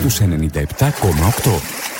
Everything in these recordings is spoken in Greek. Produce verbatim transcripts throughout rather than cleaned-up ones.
στους ενενήντα επτά κόμμα οκτώ.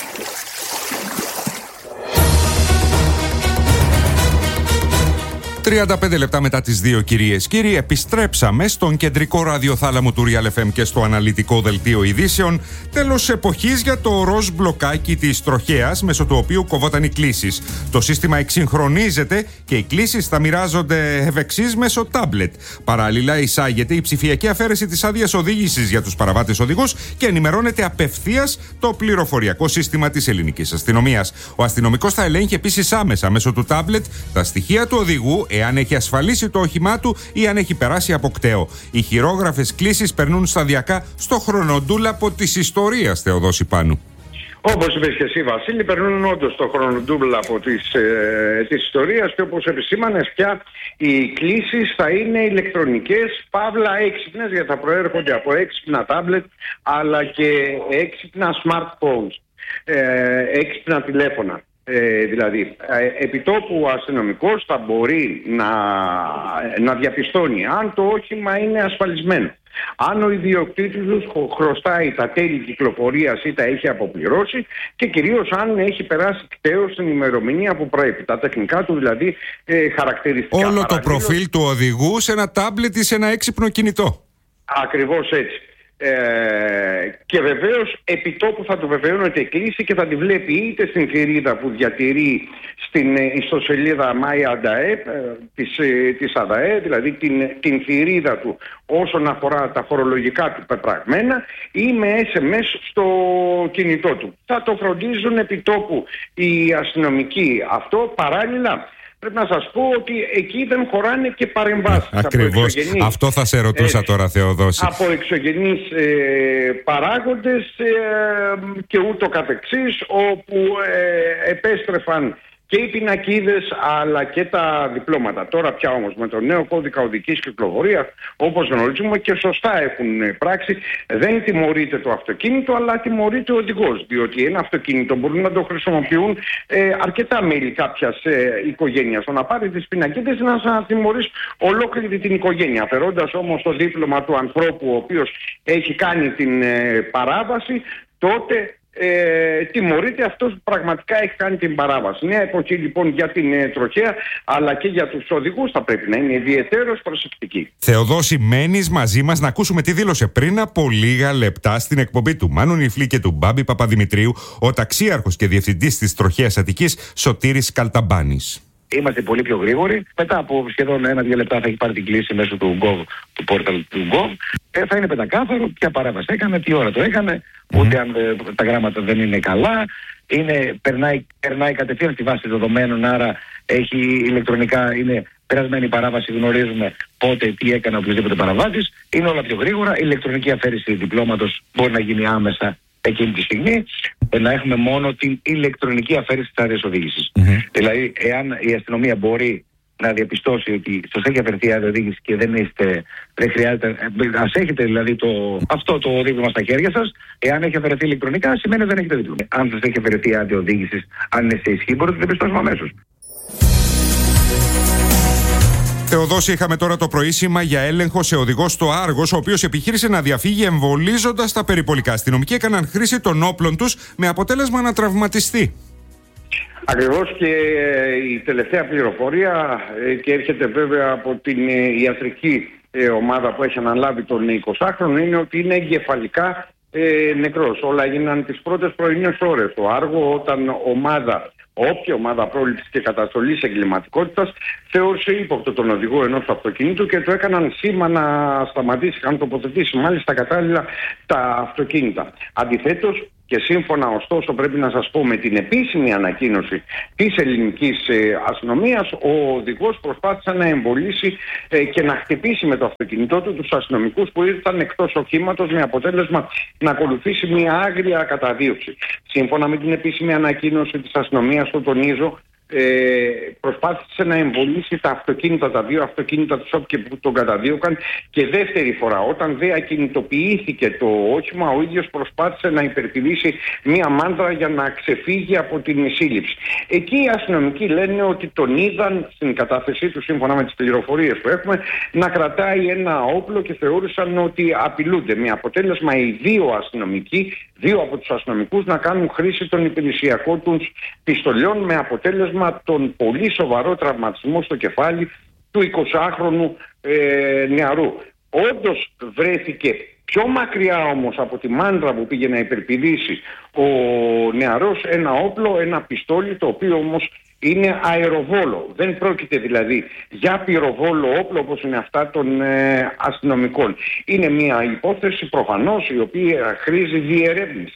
τριάντα πέντε λεπτά μετά τις δύο, κυρίες κύριοι, επιστρέψαμε στον κεντρικό ραδιοθάλαμο του Real εφ εμ και στο αναλυτικό δελτίο ειδήσεων. Τέλος εποχής για το ροζ μπλοκάκι της τροχέας, μέσω του οποίου κοβόταν οι κλήσεις. Το σύστημα εξυγχρονίζεται και οι κλήσεις θα μοιράζονται ευεξής μέσω τάμπλετ. Παράλληλα, εισάγεται η ψηφιακή αφαίρεση της άδειας οδήγησης για τους παραβάτες οδηγούς και ενημερώνεται απευθείας το πληροφοριακό σύστημα της ελληνικής αστυνομίας. Ο αστυνομικός θα ελέγχει επίσης άμεσα μέσω του τάμπλετ τα στοιχεία του οδηγού, εάν έχει ασφαλίσει το όχημά του ή αν έχει περάσει από κταίο. Οι χειρόγραφες κλήσεις περνούν σταδιακά στο χρονοτούλαπο της ιστορίας, Θεοδόση Πάνου. Όπως είπες και εσύ, Βασίλη, περνούν όντως το χρονοτούλαπο της, ε, της ιστορίας και όπως επισήμανες πια, οι κλήσεις θα είναι ηλεκτρονικές, παύλα έξυπνες, γιατί θα προέρχονται από έξυπνα τάμπλετ αλλά και έξυπνα smartphones, ε, έξυπνα τηλέφωνα. Ε, δηλαδή, ε, επιτόπου ο αστυνομικός θα μπορεί να, να διαπιστώνει αν το όχημα είναι ασφαλισμένο, αν ο ιδιοκτήτης του χρωστάει τα τέλη κυκλοφορίας ή τα έχει αποπληρώσει και κυρίως αν έχει περάσει κταίος στην ημερομηνία που πρέπει. Τα τεχνικά του δηλαδή ε, χαρακτηριστικά. Όλο το προφίλ του οδηγού σε ένα τάμπλετ ή σε ένα έξυπνο κινητό. Ακριβώς έτσι. Ε, και βεβαίως επιτόπου θα του βεβαιώνεται η κλήση και θα τη βλέπει είτε στην θηρίδα που διατηρεί στην ιστοσελίδα MyAdaE της, της ΑΔΑΕ, δηλαδή την, την θηρίδα του όσον αφορά τα φορολογικά του πεπραγμένα, ή με ες εμ ες στο κινητό του. Θα το φροντίζουν επιτόπου οι αστυνομικοί αυτό. Παράλληλα, πρέπει να σας πω ότι εκεί δεν χωράνε και παρεμβάσεις. Ακριβώς. Αυτό θα σε ρωτούσα ε, τώρα, Θεοδόση. Από εξωγενείς ε, παράγοντες ε, και ούτω καθεξής, όπου ε, επέστρεφαν και οι πινακίδες αλλά και τα διπλώματα. Τώρα πια όμως με το νέο κώδικα οδικής κυκλοφορίας, όπως γνωρίζουμε και σωστά έχουν πράξει, δεν τιμωρείται το αυτοκίνητο αλλά τιμωρείται ο οδηγός. Διότι ένα αυτοκίνητο μπορούν να το χρησιμοποιούν ε, αρκετά μέλη κάποιας ε, οικογένειας. Το να πάρει τις πινακίδες είναι να τιμωρείς ολόκληρη την οικογένεια. Αφαιρώντας όμως το δίπλωμα του ανθρώπου ο οποίος έχει κάνει την ε, παράβαση, τότε Ε, τιμωρείται αυτός που πραγματικά έχει κάνει την παράβαση. Νέα εποχή λοιπόν για την ε, τροχέα αλλά και για τους οδηγούς θα πρέπει να είναι ιδιαιτέρως προσεκτικοί. Θεοδόση, μένεις μαζί μας να ακούσουμε τι δήλωσε πριν από λίγα λεπτά στην εκπομπή του Μάνου Νιφλή και του Μπάμπη Παπαδημητρίου ο ταξίαρχος και διευθυντής της τροχέας Αττικής Σωτήρης Καλταμπάνης. Είμαστε πολύ πιο γρήγοροι. Μετά από σχεδόν ένα-δύο λεπτά θα έχει πάρει την κλήση μέσω του Gov, του πόρταλ του Gov. Ε, θα είναι πεντακάθαρο ποια παράβαση έκανε, τι ώρα το έκανε, mm-hmm. ούτε αν ε, τα γράμματα δεν είναι καλά. Είναι, περνάει, περνάει κατευθείαν στη βάση δεδομένων, άρα έχει ηλεκτρονικά, είναι περασμένη παράβαση, γνωρίζουμε πότε, τι έκανε οποιοδήποτε παραβάτης. Είναι όλα πιο γρήγορα. Η ηλεκτρονική αφαίρεση διπλώματος μπορεί να γίνει άμεσα εκείνη τη στιγμή, να έχουμε μόνο την ηλεκτρονική αφαίρεση της άδειας οδήγησης. Mm-hmm. Δηλαδή, εάν η αστυνομία μπορεί να διαπιστώσει ότι σας έχει αφαιρεθεί η άδεια οδήγηση και δεν είστε, δεν χρειάζεται, ας έχετε δηλαδή το, αυτό το δίπλωμα στα χέρια σας, εάν έχει αφαιρεθεί ηλεκτρονικά, σημαίνει ότι δεν έχετε δίπλωμα. Αν σας έχει αφαιρεθεί η άδεια οδήγησης, αν είναι σε ισχύ, μπορείτε να διαπιστώσουμε αμέσως. Θεοδόση, είχαμε τώρα το πρωί σήμα για έλεγχο σε οδηγό στο Άργος, ο οποίος επιχείρησε να διαφύγει εμβολίζοντας τα περιπολικά. Αστυνομικοί έκαναν χρήση των όπλων τους με αποτέλεσμα να τραυματιστεί. Ακριβώς, και η τελευταία πληροφορία και έρχεται βέβαια από την ιατρική ομάδα που έχει αναλάβει τον εικοσάχρονο είναι ότι είναι εγκεφαλικά ε, νεκρός. Όλα έγιναν τις πρώτες πρωινές ώρες στο Άργο, όταν ομάδα όποια ομάδα πρόληψης και καταστολής εγκληματικότητας θεώρησε ύποπτο τον οδηγό ενός αυτοκινήτου και του έκαναν σήμα να σταματήσει, είχαν τοποθετήσει μάλιστα κατάλληλα τα αυτοκίνητα. Αντιθέτως, και σύμφωνα ωστόσο πρέπει να σας πω με την επίσημη ανακοίνωση της ελληνικής ε, αστυνομίας, ο οδηγός προσπάθησε να εμβολήσει ε, και να χτυπήσει με το αυτοκίνητό του τους αστυνομικούς που ήρθαν εκτός οχήματος, με αποτέλεσμα να ακολουθήσει μια άγρια καταδίωξη. Σύμφωνα με την επίσημη ανακοίνωση της αστυνομίας, το τονίζω, Ε, προσπάθησε να εμβολήσει τα αυτοκίνητα, τα δύο αυτοκίνητα του ΣΟΠ και που τον καταδίωκαν, και δεύτερη φορά όταν δεν ακινητοποιήθηκε το όχημα, ο ίδιος προσπάθησε να υπερπηδήσει μία μάντρα για να ξεφύγει από την σύλληψη. Εκεί οι αστυνομικοί λένε ότι τον είδαν στην κατάθεσή του, σύμφωνα με τις πληροφορίες που έχουμε, να κρατάει ένα όπλο και θεώρησαν ότι απειλούνται. Με αποτέλεσμα οι δύο αστυνομικοί δύο από τους αστυνομικούς να κάνουν χρήση των υπηρεσιακών τους πιστολιών, με αποτέλεσμα τον πολύ σοβαρό τραυματισμό στο κεφάλι του εικοσάχρονου ε, νεαρού. Όντως βρέθηκε πιο μακριά όμως από τη μάντρα που πήγε να υπερπηδήσει ο νεαρός ένα όπλο, ένα πιστόλι, το οποίο όμως είναι αεροβόλο. Δεν πρόκειται δηλαδή για πυροβόλο όπλο όπως είναι αυτά των ε, αστυνομικών. Είναι μια υπόθεση προφανώς η οποία χρήζει διερεύνηση.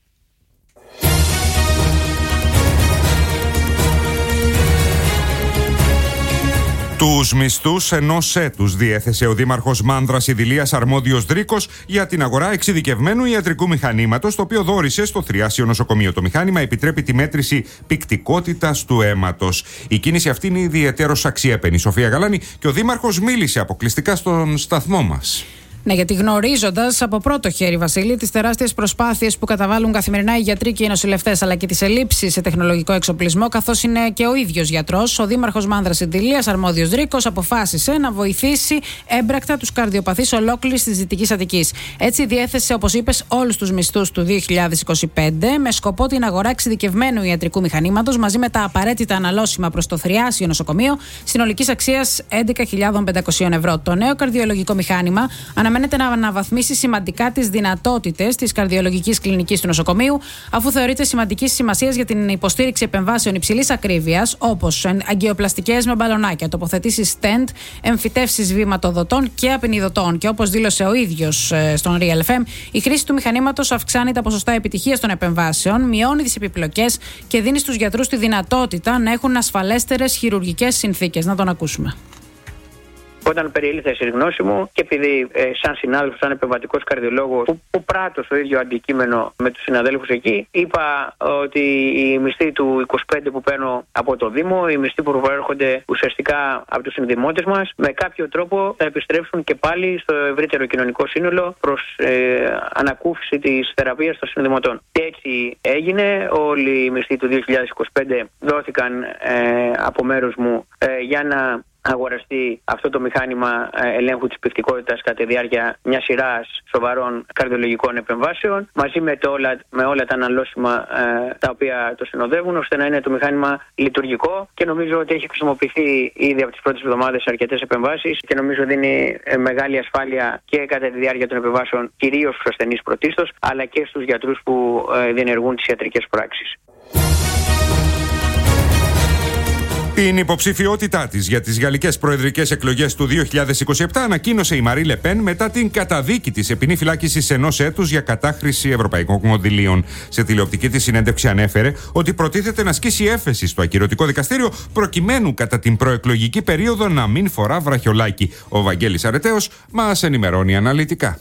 Τους μισθούς ενός έτους διέθεσε ο Δήμαρχος Μάνδρας Ιδηλίας Αρμόδιος Δρίκος για την αγορά εξειδικευμένου ιατρικού μηχανήματος, το οποίο δώρισε στο Θριάσιο Νοσοκομείο. Το μηχάνημα επιτρέπει τη μέτρηση πυκτικότητας του αίματος. Η κίνηση αυτή είναι ιδιαιτέρως αξιέπαινη. Σοφία Γαλάνη, και ο Δήμαρχος μίλησε αποκλειστικά στον σταθμό μας. Ναι, γιατί γνωρίζοντας από πρώτο χέρι, Βασίλη, τις τεράστιες προσπάθειες που καταβάλουν καθημερινά οι γιατροί και οι νοσηλευτές, αλλά και τις ελλείψεις σε τεχνολογικό εξοπλισμό, καθώς είναι και ο ίδιος γιατρός, ο Δήμαρχος Μάνδρας Ιδηλίας Αρμόδιος Δρίκος αποφάσισε να βοηθήσει έμπρακτα τους καρδιοπαθείς ολόκληρης της Δυτικής Αττικής. Έτσι, διέθεσε, όπως είπες, όλους τους μισθούς του δύο χιλιάδες είκοσι πέντε με σκοπό την αγορά εξειδικευμένου ιατρικού μηχανήματος μαζί με τα απαραίτητα αναλώσιμα προς το Θριάσιο Νοσοκομείο συνολικής αξίας έντεκα χιλιάδες πεντακόσια ευρώ. Το νέο καρδιολογικό μηχάνημα αναμένεται να αναβαθμίσει σημαντικά τις δυνατότητες της καρδιολογικής κλινικής του νοσοκομείου, αφού θεωρείται σημαντική σημασία για την υποστήριξη επεμβάσεων υψηλής ακρίβειας, όπως αγκιοπλαστικές με μπαλονάκια, τοποθετήσεις stent, εμφυτεύσεις βηματοδοτών και απεινιδωτών. Και όπως δήλωσε ο ίδιος στον Real εφ εμ, η χρήση του μηχανήματος αυξάνει τα ποσοστά επιτυχίας των επεμβάσεων, μειώνει τις επιπλοκές και δίνει στους γιατρούς τη δυνατότητα να έχουν ασφαλέστερες χειρουργικές συνθήκες. Να τον ακούσουμε. Όταν περιήλθα στη γνώση μου και επειδή ε, σαν συνάδελφος, σαν επεμβατικός καρδιολόγος που, που πράττω στο ίδιο αντικείμενο με τους συναδέλφους εκεί, είπα ότι οι μισθοί του είκοσι πέντε που παίρνω από το Δήμο, οι μισθοί που προέρχονται ουσιαστικά από τους συνδημότες μας, με κάποιο τρόπο θα επιστρέψουν και πάλι στο ευρύτερο κοινωνικό σύνολο προς ε, ανακούφιση της θεραπείας των συνδημοτών. Και έτσι έγινε. Όλοι οι μισθοί του δύο χιλιάδες είκοσι πέντε δόθηκαν ε, από μέρους μου ε, για να αγοραστεί αυτό το μηχάνημα ελέγχου της πυκτικότητας κατά τη διάρκεια μιας σειράς σοβαρών καρδιολογικών επεμβάσεων, μαζί με, το όλα, με όλα τα αναλώσιμα ε, τα οποία το συνοδεύουν, ώστε να είναι το μηχάνημα λειτουργικό, και νομίζω ότι έχει χρησιμοποιηθεί ήδη από τις πρώτες εβδομάδες σε αρκετές επεμβάσεις και νομίζω δίνει ε, μεγάλη ασφάλεια και κατά τη διάρκεια των επεμβάσεων, κυρίως στους ασθενείς πρωτίστως, αλλά και στους γιατρούς που ε, διενεργούν τις ιατρικές πράξεις. Την υποψηφιότητά της για τις γαλλικές προεδρικές εκλογές του δύο χιλιάδες είκοσι επτά ανακοίνωσε η Μαρί Λε Πεν μετά την καταδίκη της σε ποινή φυλάκισης ενός έτους για κατάχρηση ευρωπαϊκών κονδυλίων. Σε τηλεοπτική της συνέντευξη ανέφερε ότι προτίθεται να ασκήσει έφεση στο ακυρωτικό δικαστήριο προκειμένου κατά την προεκλογική περίοδο να μην φορά βραχιολάκι. Ο Βαγγέλης Αρετέος μας ενημερώνει αναλυτικά.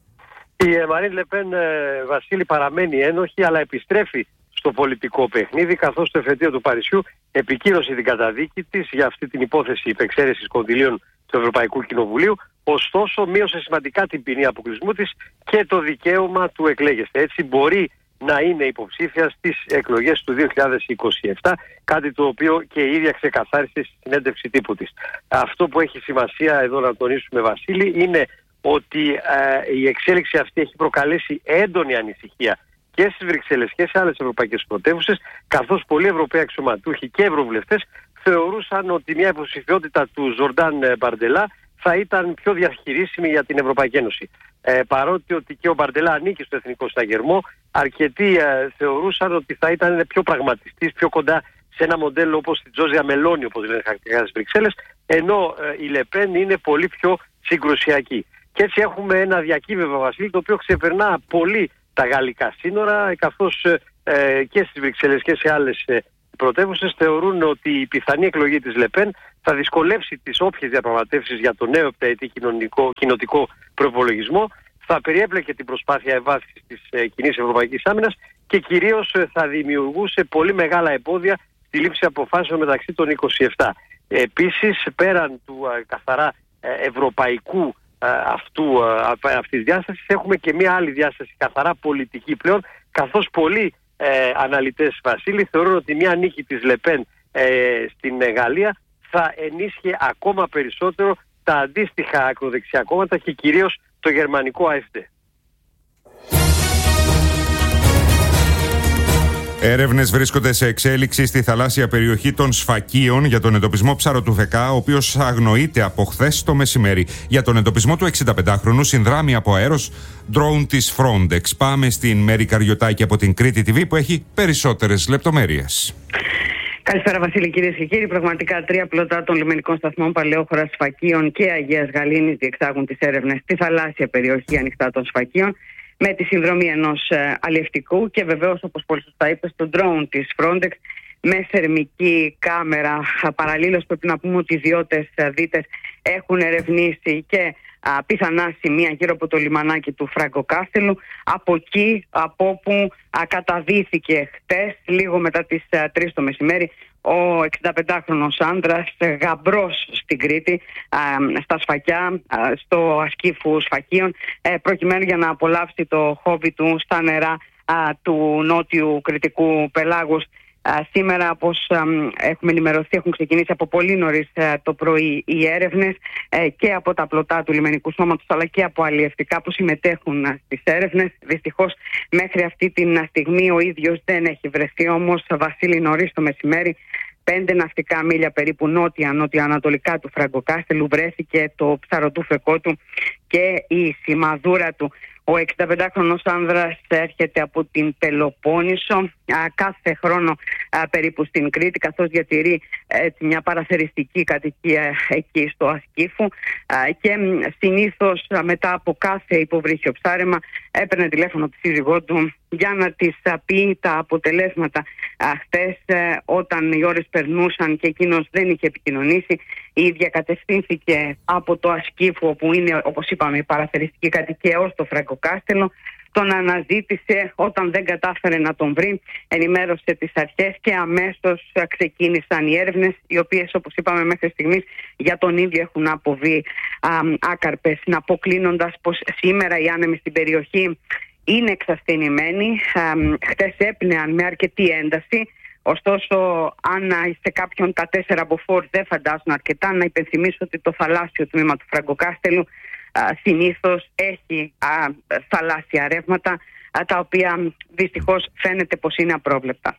Η Μαρί Λε Πεν, Βασίλη, παραμένει ένοχη, αλλά επιστρέφει στο πολιτικό παιχνίδι, καθώς το εφετείο του Παρισιού επικύρωσε την καταδίκη της για αυτή την υπόθεση υπεξαίρεσης κονδυλίων του Ευρωπαϊκού Κοινοβουλίου. Ωστόσο, μείωσε σημαντικά την ποινή αποκλεισμού της και το δικαίωμα του εκλέγεστε. Έτσι, μπορεί να είναι υποψήφια στις εκλογές του δύο χιλιάδες είκοσι επτά, κάτι το οποίο και η ίδια ξεκαθάρισε στη συνέντευξη τύπου της. Αυτό που έχει σημασία εδώ να τονίσουμε, Βασίλη, είναι ότι ε, η εξέλιξη αυτή έχει προκαλέσει έντονη ανησυχία και στις Βρυξέλλες και σε άλλες ευρωπαϊκές πρωτεύουσες, καθώς πολλοί Ευρωπαίοι αξιωματούχοι και ευρωβουλευτές θεωρούσαν ότι μια υποψηφιότητα του Ζορντάν Μπαρντελά θα ήταν πιο διαχειρίσιμη για την Ευρωπαϊκή Ένωση. Ε, παρότι ότι και ο Μπαρντελά ανήκει στο Εθνικό Συναγερμό, αρκετοί ε, θεωρούσαν ότι θα ήταν πιο πραγματιστής, πιο κοντά σε ένα μοντέλο όπως τη Τζόζια Μελώνη, όπως λένε χαρακτηριστικά στις Βρυξέλλες, ενώ ε, η Λε Πεν είναι πολύ πιο συγκρουσιακή. Και έτσι έχουμε ένα διακύβευμα, Βασίλη, το οποίο ξεπερνά πολύ τα γαλλικά σύνορα, καθώς ε, και στις Βρυξέλλες και σε άλλες ε, πρωτεύουσες θεωρούν ότι η πιθανή εκλογή της Λε Πεν θα δυσκολεύσει τις όποιες διαπραγματεύσεις για το νέο επταετή κοινοτικό προπολογισμό, θα περιέπλεκε την προσπάθεια ευάθυνσης της ε, κοινής ευρωπαϊκής άμυνας και κυρίως ε, θα δημιουργούσε πολύ μεγάλα εμπόδια στη λήψη αποφάσεων μεταξύ των είκοσι επτά. Ε, επίσης, πέραν του ε, καθαρά ε, ευρωπαϊκού αυτού, αυτής της διάστασης, έχουμε και μια άλλη διάσταση καθαρά πολιτική πλέον, καθώς πολλοί ε, αναλυτές, Βασίλη, θεωρούν ότι μια νίκη της Λε Πεν ε, στην Γαλλία θα ενίσχυε ακόμα περισσότερο τα αντίστοιχα ακροδεξιά κόμματα και κυρίως το γερμανικό Α Εφ Ντι. Έρευνες βρίσκονται σε εξέλιξη στη θαλάσσια περιοχή των Σφακίων για τον εντοπισμό ψαροτουφεκά, ο οποίος αγνοείται από χθες το μεσημέρι. Για τον εντοπισμό του εξηνταπεντάχρονου συνδράμει από αέρος ντρόουν της Frontex. Πάμε στην Μέρη Καριωτάκη από την Κρήτη τι βι που έχει περισσότερες λεπτομέρειες. Καλησπέρα, Βασίλη, κυρίες και κύριοι. Πραγματικά, τρία πλωτά των λιμενικών σταθμών Παλαιόχωρας, Σφακίων και Αγίας Γαλήνης διεξάγουν τις έρευνες στη θαλάσσια περιοχή ανοιχτά των Σφακίων, με τη συνδρομή ενός ε, αλλιευτικού και βεβαίως, όπως πολύ σωστά είπες, το drone της Frontex με θερμική κάμερα. Παραλλήλως πρέπει να πούμε ότι οι ιδιώτες δίτες έχουν ερευνήσει και α, πιθανά σημεία γύρω από το λιμανάκι του Φραγκοκάστελου. Από εκεί, από όπου α, καταδύθηκε χτες, λίγο μετά τις α, τρεις το μεσημέρι, ο εξηνταπεντάχρονος άνδρας, γαμπρός στην Κρήτη, α, στα Σφακιά, α, στο ασκήφου Σφακίων, ε, προκειμένου για να απολαύσει το χόμπι του στα νερά α, του νότιου κρητικού πελάγους. Uh, σήμερα, όπως um, έχουμε ενημερωθεί, έχουν ξεκινήσει από πολύ νωρίς uh, το πρωί οι έρευνες uh, και από τα πλωτά του λιμενικού σώματος, αλλά και από αλλιευτικά που συμμετέχουν uh, στις έρευνες. Δυστυχώς μέχρι αυτή τη uh, στιγμή ο ίδιος δεν έχει βρεθεί, όμως, Βασίλη, νωρίς το μεσημέρι, πέντε ναυτικά μίλια περίπου νότια-νότια-ανατολικά του Φραγκοκάστελου, βρέθηκε το ψαροτούφεκό του και η σημαδούρα του. Ο εξηνταπεντάχρονος άνδρας έρχεται από την Πελοπόννησο α, κάθε χρόνο α, περίπου στην Κρήτη, καθώς διατηρεί έτσι, μια παραθεριστική κατοικία εκεί στο Ασκήφου α, και συνήθως α, μετά από κάθε υποβρύχιο ψάρεμα έπαιρνε τηλέφωνο τη σύζυγό του για να της α, πει τα αποτελέσματα. Α, χτες α, όταν οι ώρες περνούσαν και εκείνος δεν είχε επικοινωνήσει, η ίδια κατευθύνθηκε από το Ασκήφου, όπου είναι, όπως είπαμε, η παραθεριστική κατοικία, ως το Φραγκοκάστελο. Τον αναζήτησε, όταν δεν κατάφερε να τον βρει, ενημέρωσε τις αρχές και αμέσως ξεκίνησαν οι έρευνες, οι οποίες, όπως είπαμε, μέχρι στιγμής για τον ίδιο έχουν αποβεί α, άκαρπες. Να πω κλείνοντας πως σήμερα οι άνεμοι στην περιοχή είναι εξασθενημένοι. Χτες έπνεαν με αρκετή ένταση. Ωστόσο, αν σε κάποιον τα τέσσερα μποφόρ δεν φαντάζουν αρκετά, να υπενθυμίσω ότι το θαλάσσιο τμήμα του Φραγκοκάστελου α, συνήθως έχει α, θαλάσσια ρεύματα, α, τα οποία δυστυχώς φαίνεται πως είναι απρόβλεπτα.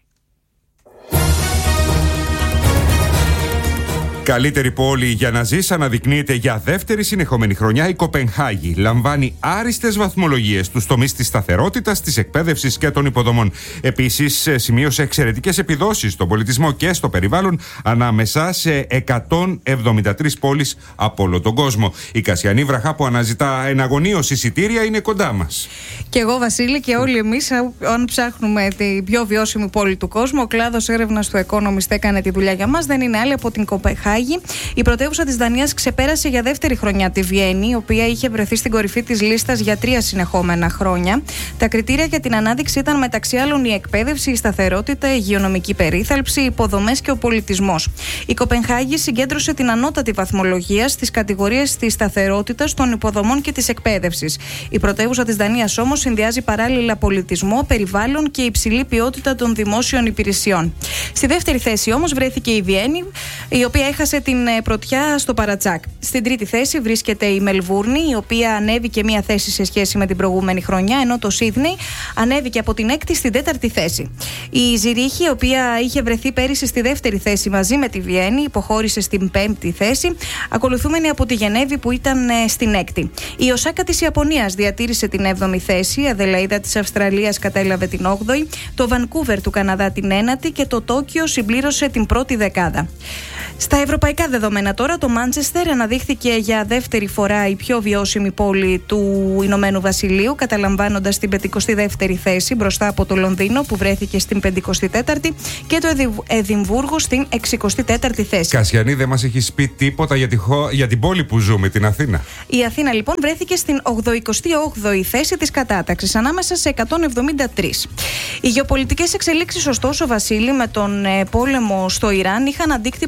Καλύτερη πόλη για να ζεις αναδεικνύεται για δεύτερη συνεχόμενη χρονιά η Κοπενχάγη. Λαμβάνει άριστες βαθμολογίες στους τομείς της σταθερότητας, της εκπαίδευσης και των υποδομών. Επίσης, σημείωσε εξαιρετικές επιδόσεις στον πολιτισμό και στο περιβάλλον ανάμεσα σε εκατόν εβδομήντα τρεις πόλεις από όλο τον κόσμο. Η Κασιανή Βραχά, που αναζητά εναγωνίως εισιτήρια, είναι κοντά μας. Και εγώ, Βασίλη, και όλοι εμείς, αν ψάχνουμε την πιο βιώσιμη πόλη του κόσμου, ο κλάδος έρευνας του Economist έκανε τη δουλειά για μας. Δεν είναι άλλη από την Κοπενχάγη. Η πρωτεύουσα της Δανίας ξεπέρασε για δεύτερη χρονιά τη Βιέννη, η οποία είχε βρεθεί στην κορυφή της λίστας για τρία συνεχόμενα χρόνια. Τα κριτήρια για την ανάδειξη ήταν μεταξύ άλλων η εκπαίδευση, η σταθερότητα, η υγειονομική περίθαλψη, οι υποδομές και ο πολιτισμός. Η Κοπενχάγη συγκέντρωσε την ανώτατη βαθμολογία στις κατηγορίες της σταθερότητας, των υποδομών και της εκπαίδευσης. Η πρωτεύουσα της Δανίας όμως συνδυάζει παράλληλα πολιτισμό, περιβάλλον και υψηλή ποιότητα των δημόσιων υπηρεσιών. Στη δεύτερη θέση όμως βρέθηκε η Βιέννη, η οποία έχασε την πρωτιά στο παρατσάκ. Στην τρίτη θέση βρίσκεται η Μελβούρνη, η οποία ανέβηκε μία θέση σε σχέση με την προηγούμενη χρονιά, ενώ το Σίδνεϊ ανέβηκε από την έκτη στην τέταρτη θέση. Η Ζηρίχη, η οποία είχε βρεθεί πέρυσι στη δεύτερη θέση μαζί με τη Βιέννη, υποχώρησε στην πέμπτη θέση, ακολουθούμενη από τη Γενέβη που ήταν στην έκτη. Η Οσάκα της Ιαπωνίας διατήρησε την έβδομη θέση, η Αδελαΐδα της Αυστραλίας κατέλαβε την όγδοη, το Βανκούβερ του Καναδά την ένατη και το Τόκιο συμπλήρωσε την πρώτη δεκάδα. Στα ευρωπαϊκά δεδομένα τώρα, το Μάντσεστερ αναδείχθηκε για δεύτερη φορά η πιο βιώσιμη πόλη του Ηνωμένου Βασιλείου, καταλαμβάνοντας την πενηκοστή δεύτερη θέση μπροστά από το Λονδίνο που βρέθηκε στην πενηκοστή τέταρτη και το Εδιμβούργο στην εξηκοστή τέταρτη θέση. Κασιανή, δεν μας έχεις πει τίποτα για, τη χω... για την πόλη που ζούμε, την Αθήνα. Η Αθήνα λοιπόν βρέθηκε στην ογδοηκοστή όγδοη θέση της κατάταξης ανάμεσα σε εκατόν εβδομήντα τρεις. Οι γεωπολιτικές εξελίξεις, ωστόσο, Βασίλη, με τον ε, πόλεμο στο Ιράν είχαν αντίκτυπο στις βαθμολογίες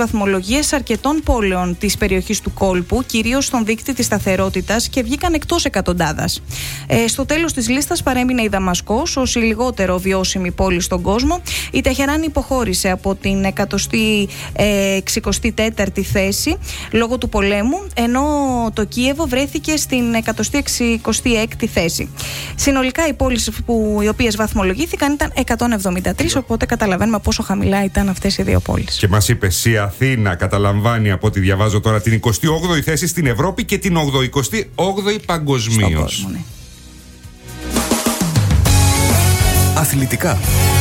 βαθμολογίες αρκετών πόλεων της περιοχής του κόλπου, κυρίως στον δείκτη της σταθερότητας, και βγήκαν εκτός εκατοντάδας. Ε, στο τέλος της λίστας παρέμεινε η Δαμασκός ως η λιγότερο βιώσιμη πόλη στον κόσμο. Η Τεχεράνη υποχώρησε από την εκατοστή εξηκοστή τέταρτη θέση λόγω του πολέμου, ενώ το Κίεβο βρέθηκε στην εκατοστή εξηκοστή έκτη θέση. Συνολικά οι πόλεις που, οι οποίες βαθμολογήθηκαν ήταν εκατόν εβδομήντα τρεις, οπότε καταλαβαίνουμε πόσο χαμηλά ήταν αυτές οι δύο πόλεις. Και μας είπες, η Αθήνα καταλαμβάνει, από ό,τι διαβάζω τώρα, την εικοστή όγδοη θέση στην Ευρώπη και την ογδοηκοστή όγδοη παγκοσμίως. Ναι. Αθλητικά.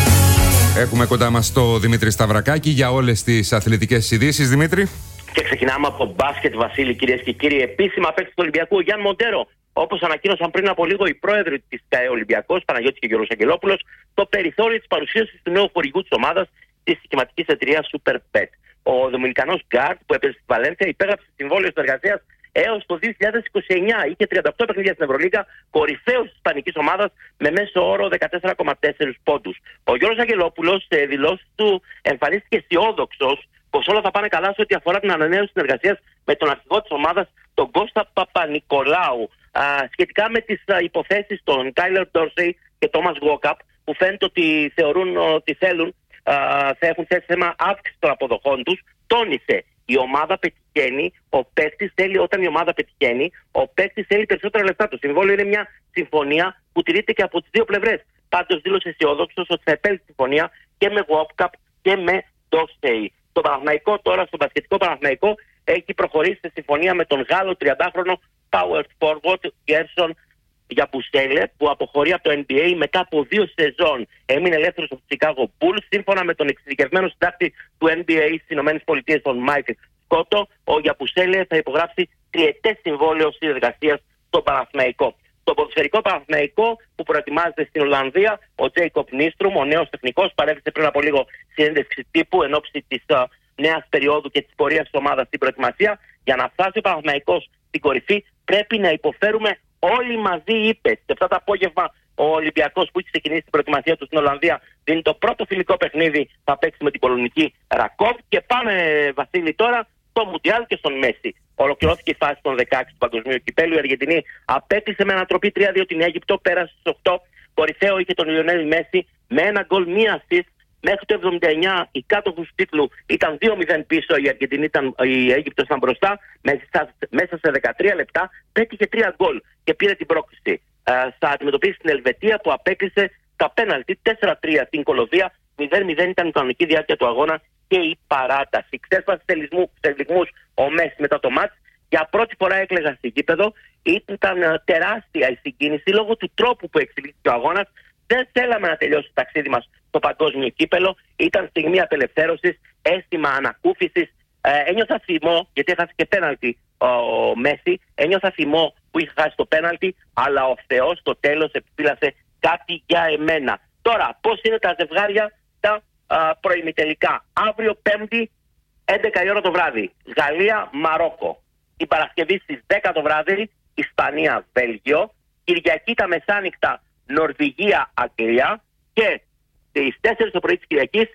Έχουμε κοντά μας το Δημήτρη Σταυρακάκη για όλες τις αθλητικές ειδήσεις. Δημήτρη. Και ξεκινάμε από μπάσκετ, Βασίλη, κυρίες και κύριοι. Επίσημα παίκτη του Ολυμπιακού, ο Γιάννη Μοντέρο. Όπως ανακοίνωσαν πριν από λίγο οι πρόεδροι της ΚΑΕ Ολυμπιακός, Παναγιώτης και Γιώργος Αγγελόπουλος, το περιθώριο της παρουσίασης του νέου χορηγού της ομάδας της στοιχηματικής εταιρείας Superbet. Ο Δομινικανός Γκάρτ, που έπαιζε στη Βαλένθια, υπέγραψε συμβόλαιο συνεργασίας έως το δύο χιλιάδες είκοσι εννιά. Είχε τριάντα οκτώ παιχνίδια στην Ευρωλίγκα, κορυφαίος της ισπανικής ομάδας με μέσο όρο δεκατέσσερα κόμμα τέσσερα πόντους. Ο Γιώργος Αγγελόπουλος σε δηλώσεις του εμφανίστηκε αισιόδοξος πως όλα θα πάνε καλά σε ό,τι αφορά την ανανέωση συνεργασίας με τον αρχηγό της ομάδας, τον Κώστα Παπα-Νικολάου. Α, σχετικά με τις α, υποθέσεις των Κάιλερ Ντόρσεϊ και Τόμας Γουόκαπ, που φαίνεται ότι θεωρούν ότι θέλουν, α, θα έχουν θέσει θέμα αύξηση των αποδοχών τους, τόνισε: η ομάδα πετυχαίνει, ο παίκτης θέλει, όταν η ομάδα πετυχαίνει, ο παίκτης θέλει περισσότερα λεφτά. Το συμβόλαιο είναι μια συμφωνία που τηρείται και από τις δύο πλευρές. Πάντως δήλωσε αισιόδοξος ότι θα επέλθει συμφωνία και με Γουόκαπ και με Ντόρσεϊ. Το Παναθηναϊκό τώρα, στο μπασκετικό Παναθηναϊκό, έχει προχωρήσει σε συμφωνία με τον Γάλλο τριαντάχρονο power forward Γκέρσον Γιαμπουσέλε, που αποχωρεί από το N B A μετά από δύο σεζόν. Έμεινε ελεύθερος από το Chicago Bulls. Σύμφωνα με τον εξειδικευμένο συντάκτη του N B A στις ΗΠΑ, τον Μάικλ Σκότο, ο Γιαμπουσέλε θα υπογράψει τριετές συμβόλαιο συνεργασίας στον Παναθηναϊκό. Το ποδοσφαιρικό Παναθηναϊκό, που προετοιμάζεται στην Ολλανδία, ο Τζέικοπ Νίστρουμ, ο νέος τεχνικός, παρέδειξε πριν από λίγο συνέντευξη τύπου εν ώψη της uh, νέας περίοδου και της πορείας της ομάδας στην προετοιμασία. Για να φτάσει ο Παναθηναϊκός στην κορυφή, πρέπει να υποφέρουμε όλοι μαζί, είπε. Σε αυτά τα απόγευμα, ο Ολυμπιακός, που έχει ξεκινήσει την προετοιμασία του στην Ολλανδία, δίνει το πρώτο φιλικό παιχνίδι, θα παίξει με την πολωνική Ρακόβ. Και πάμε, Βασίλη, τώρα στο Μουντιάλ και στον Μέση. Ολοκληρώθηκε η φάση των δεκαέξι του Παγκοσμίου Κυπέλλου. Η Αργεντινή απέκλεισε με ανατροπή τρία δύο την Αίγυπτο, πέρασε στους οκτώ. Κορυφαίο είχε τον Λιονέλ Μέση με ένα γκολ, μία assist. Μέχρι το εβδομήντα εννιά οι κάτοχους του τίτλου ήταν δύο μηδέν πίσω, η, Αργεντινή ήταν, η Αίγυπτος ήταν μπροστά. Μέσα, μέσα σε δεκατρία λεπτά πέτυχε τρία γκολ και πήρε την πρόκληση. Ε, θα αντιμετωπίσει την Ελβετία, που απέκλεισε τα πέναλτι τέσσερα τρία την Κολοβία. μηδέν μηδέν ήταν η κανονική διάρκεια του αγώνα και η παράταση. Ξέσπασε σε λιγμούς ο Μέση μετά το μάτς. Για πρώτη φορά έκλαιγα στην γήπεδο. Ήταν τεράστια η συγκίνηση λόγω του τρόπου που εξελίχθηκε ο αγώνας. Δεν θέλαμε να τελειώσει το ταξίδι μας στο παγκόσμιο κύπελο. Ήταν στιγμή απελευθέρωσης, αίσθημα ανακούφισης. Ε, ένιωθα θυμό, γιατί έχασε και πέναλτι ο, ο Μέση. Ένιωθα θυμό που είχε χάσει το πέναλτι, αλλά ο Θεός στο τέλος επιφύλασε κάτι για εμένα. Τώρα, πώς είναι τα ζευγάρια τα προημιτελικά? Αύριο Πέμπτη, έντεκα η ώρα το βράδυ, Γαλλία-Μαρόκο. Η Παρασκευή στις δέκα το βράδυ, Ισπανία-Βέλγιο. Κυριακή τα μεσάνυχτα, Νορβηγία-Αγγλία. Και στις τέσσερις το πρωί της Κυριακής,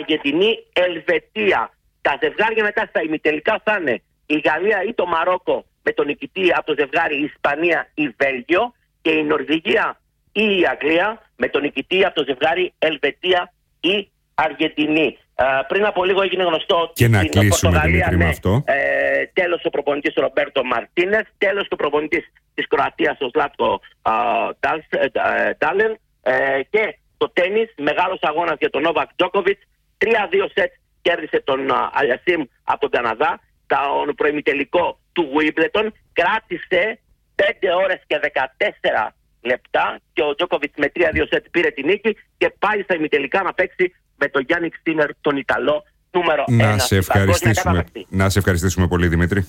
Αργεντινή-Ελβετία. Τα ζευγάρια μετά στα ημιτελικά θα είναι η Γαλλία ή το Μαρόκο με τον νικητή από το ζευγάρι Ισπανία ή Βέλγιο, και η Νορβηγία ή η Αγγλία με τον νικητή από το ζευγάρι Ελβετία ή Αργεντινή. Ε, πριν από λίγο έγινε γνωστό και να στην κλείσουμε, Δημήτρη, με αυτό. Ε, τέλος ο προπονητής ο Ρομπέρτο Μαρτίνεθ, τέλος ο προπονητής της Κροατίας ο Σλάτκο Ντάλεν, ε, και το τένις, μεγάλος αγώνας για τον Νόβακ Τζόκοβιτς. τρία δύο σετ κέρδισε τον Αλιασίμ από τον Καναδά. Τον προημιτελικό του Wimbledon κράτησε πέντε ώρες και δεκατέσσερα λεπτά και ο Τζόκοβιτς με τρία δύο σετ πήρε την νίκη και πάει στα ημιτελικά να παίξει με τον Γιάννικ Σίνερ, τον Ιταλό, νούμερο να ένα. Σε ευχαριστήσουμε. Να σε ευχαριστήσουμε πολύ, Δημήτρη.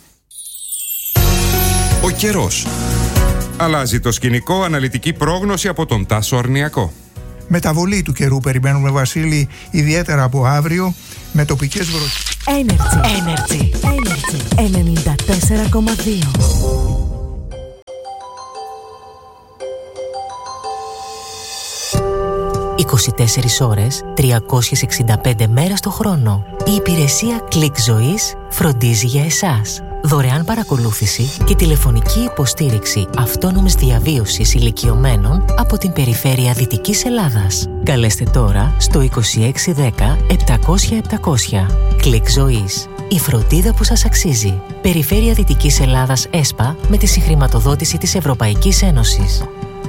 Ο καιρός. Αλλάζει το σκηνικό, αναλυτική πρόγνωση από τον Τάσο Αρνιακό. Μεταβολή του καιρού περιμένουμε, Βασίλη, ιδιαίτερα από αύριο, με τοπικές βροχές. Energy. Energy. Energy. ενενήντα τέσσερα κόμμα δύο. είκοσι τέσσερις ώρες, τριακόσιες εξήντα πέντε μέρες το χρόνο. Η υπηρεσία Click Ζωής φροντίζει για εσάς. Δωρεάν παρακολούθηση και τηλεφωνική υποστήριξη αυτόνομης διαβίωσης ηλικιωμένων από την περιφέρεια Δυτικής Ελλάδας. Καλέστε τώρα στο είκοσι έξι δέκα επτακόσια επτακόσια. Click Ζωής. Η φροντίδα που σας αξίζει. Περιφέρεια Δυτικής Ελλάδας ΕΣΠΑ με τη συγχρηματοδότηση της Ευρωπαϊκής Ένωσης.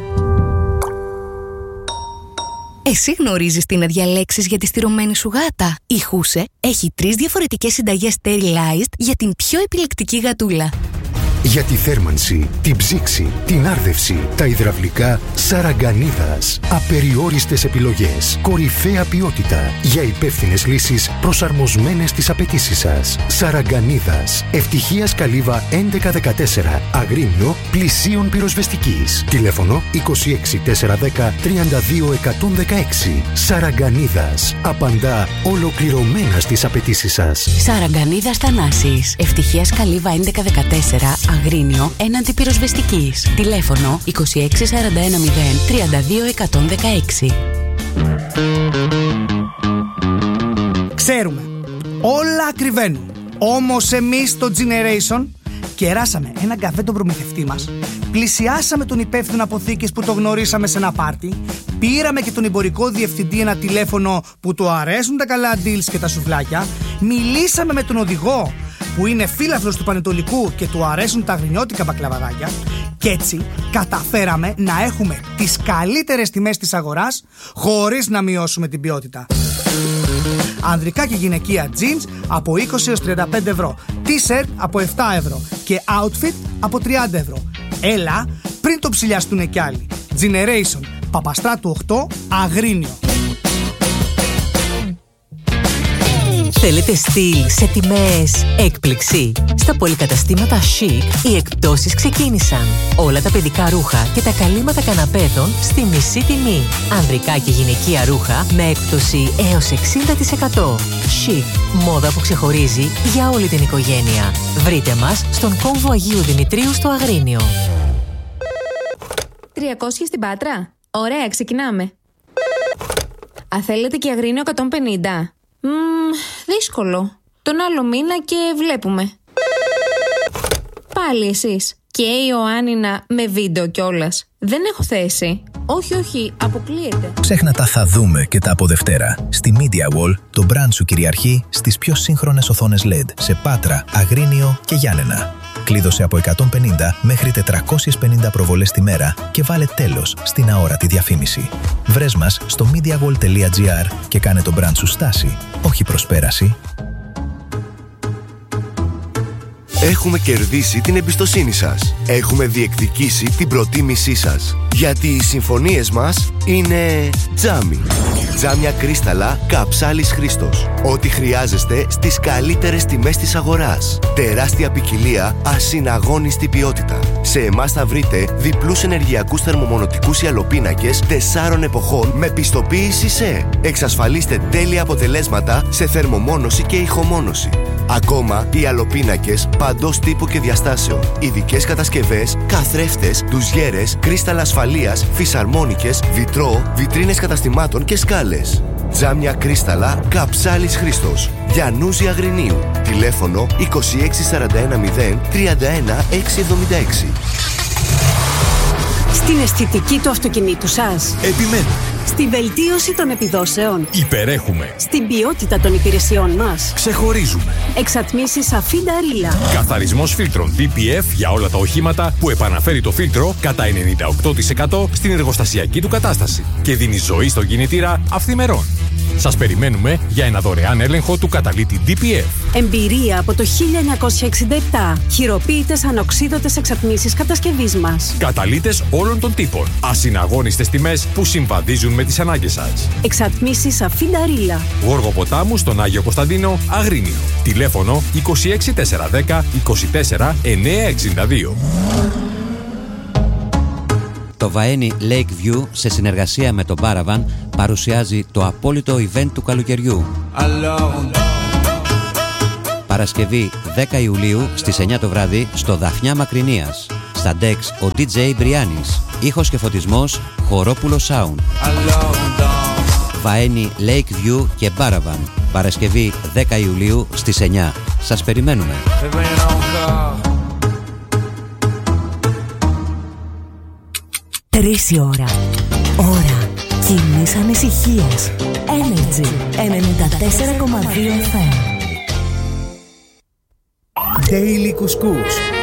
Εσύ γνωρίζεις τι να διαλέξεις για τη στηρωμένη σου γάτα? Η Χούσε έχει τρεις διαφορετικές συνταγές Sterilized για την πιο επιλεκτική γατούλα. Για τη θέρμανση, την ψήξη, την άρδευση, τα υδραυλικά, Σαραγκανίδας. Απεριόριστες επιλογές, κορυφαία ποιότητα για υπεύθυνες λύσεις προσαρμοσμένες στις απαιτήσεις σας. Σαραγκανίδας. Ευτυχίας Καλύβα έντεκα δεκατέσσερα. Αγρίνιο, πλησίων πυροσβεστικής. Τηλέφωνο είκοσι έξι τετρακόσια δέκα τριάντα δύο εκατόν δεκαέξι. Σαραγκανίδας. Απαντά ολοκληρωμένα στις απαιτήσεις σας. Σαραγκανίδας Θανάσης. Ευτυχίας Καλύβα έντεκα δεκατέσσερα. Αγρίνιο έναντι πυροσβεστικής. Τηλέφωνο είκοσι έξι σαράντα ένα μηδέν τριάντα δύο εκατόν δεκαέξι. Ξέρουμε, όλα ακριβένουν. Όμως εμείς στο Generation κεράσαμε έναν καφέ τον προμηθευτή μας, πλησιάσαμε τον υπεύθυνο αποθήκης που το γνωρίσαμε σε ένα πάρτι, πήραμε και τον εμπορικό διευθυντή ένα τηλέφωνο που του αρέσουν τα καλά deals και τα σουβλάκια, μιλήσαμε με τον οδηγό που είναι φίλαθλος του Πανετολικού και του αρέσουν τα αγρινιώτικα μπακλαβαδάκια, και έτσι καταφέραμε να έχουμε τις καλύτερες τιμές της αγοράς χωρίς να μειώσουμε την ποιότητα. Ανδρικά και γυναικεία jeans από είκοσι έως τριάντα πέντε ευρώ, t-shirt από επτά ευρώ και outfit από τριάντα ευρώ. Έλα πριν το ψηλιαστούνε κι άλλοι. Generation, Παπαστράτου οκτώ, Αγρίνιο. Θέλετε στυλ σε τιμές έκπληξη? Στα πολυκαταστήματα Chic οι εκπτώσεις ξεκίνησαν. Όλα τα παιδικά ρούχα και τα καλύματα καναπέδων στη μισή τιμή. Ανδρικά και γυναικεία ρούχα με έκπτωση έως εξήντα τοις εκατό. Chic, μόδα που ξεχωρίζει για όλη την οικογένεια. Βρείτε μας στον κόμβο Αγίου Δημητρίου στο Αγρίνιο. τριακόσια στην Πάτρα. Ωραία, ξεκινάμε. Α, θέλετε και Αγρίνιο εκατόν πενήντα. Μμμ, δύσκολο. Τον άλλο μήνα και βλέπουμε. Πάλι εσείς. Και η Ιωάννινα με βίντεο κιόλας. Δεν έχω θέση. Όχι, όχι, αποκλείεται. Ξέχνα τα θα δούμε και τα από Δευτέρα. Στη Media Wall, το brand σου κυριαρχεί στις πιο σύγχρονες οθόνες ελ ι ντι σε Πάτρα, Αγρίνιο και Γιάννενα. Κλείδωσε από εκατόν πενήντα μέχρι τετρακόσιες πενήντα προβολές τη μέρα και βάλε τέλος στην αόρατη διαφήμιση. Βρες μας στο mediawall τελεία gr και κάνε το brand σου στάση, όχι προσπέραση. Έχουμε κερδίσει την εμπιστοσύνη σας. Έχουμε διεκδικήσει την προτίμησή σας. Γιατί οι συμφωνίες μας είναι τζάμι. Τζάμια κρίσταλα Καψάλης Χρήστος. Ό,τι χρειάζεστε στις καλύτερες τιμές της αγοράς. Τεράστια ποικιλία, ασυναγώνιστη ποιότητα. Σε εμάς θα βρείτε διπλούς ενεργειακούς θερμομονωτικούς ιαλοπίνακες τεσσάρων εποχών με πιστοποίηση ΣΕ. Εξασφαλίστε τέλεια αποτελέσματα σε θερμομόνωση και ηχομόνωση. Ακόμα, οι ιαλοπίνακες παντός τύπου και διαστάσεων. Ειδικές κατασκευές, καθρέφτες, ντουζιέρες, κρίσταλα ασφαλείας, φυσαρμόνικες, βιτρό, βιτρίνες καταστημάτων και σκάλες. Τζάμια κρίσταλα Καψάλης Χρήστος. Γιαννούζη Αγρινίου. Τηλέφωνο είκοσι έξι σαράντα ένα μηδέν τριάντα ένα εξακόσια εβδομήντα έξι. Στην αισθητική του αυτοκινήτου σας. Επιμένουμε. Στη βελτίωση των επιδόσεων. Υπερέχουμε. Στην ποιότητα των υπηρεσιών μας. Ξεχωρίζουμε. Εξατμίσεις Αφίντα Ρίλα. Καθαρισμός φίλτρων ντι πι εφ για όλα τα οχήματα που επαναφέρει το φίλτρο κατά ενενήντα οκτώ τοις εκατό στην εργοστασιακή του κατάσταση και δίνει ζωή στον κινητήρα αυθημερών. Σας περιμένουμε για ένα δωρεάν έλεγχο του καταλύτη ντι πι εφ. Εμπειρία από το χίλια εννιακόσια εξήντα επτά. Χειροποίητες ανοξίδωτες εξατμίσεις κατασκευής μας. Καταλύτες όλων των τύπων. Ασυναγώνιστες τιμές που συμβαδίζουν με τις ανάγκες σας. Εξατμίσεις Αφίντα Ρίλα. Γόργο Ποτάμου στον Άγιο Κωνσταντίνο, Αγρίνιο. Τηλέφωνο είκοσι έξι τετρακόσια δέκα είκοσι τέσσερα εννιακόσια εξήντα δύο. Το Βαένι Lakeview σε συνεργασία με το Paravan παρουσιάζει το απόλυτο event του καλοκαιριού. Alone. Παρασκευή δέκα Ιουλίου στις εννιά το βράδυ στο Δαφνιά Μακρινίας. Στα ντεξ ο ντι τζέι Μπριάνης. Ήχος και φωτισμός Χορόπουλο Sound. Alone. Βαέννη, Lakeview και Μπάραβαν. Παρασκευή δέκα Ιουλίου στις εννιά. Σας περιμένουμε. Τρεις η ώρα. Ώρα κοινής ανησυχίας. Energy ενενήντα τέσσερα κόμμα δύο εφ εμ. Daily Couscous.